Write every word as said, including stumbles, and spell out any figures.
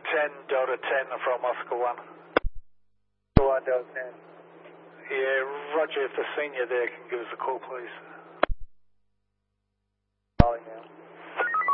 ten, Delta ten from Oscar one. one, Delta ten. Yeah, roger, if the senior there can give us a call, please.